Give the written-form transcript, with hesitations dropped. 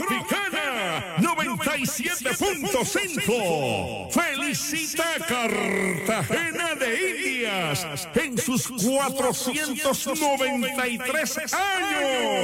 Tropicana 97.5. Felicita a Cartagena de Indias en sus 493 años.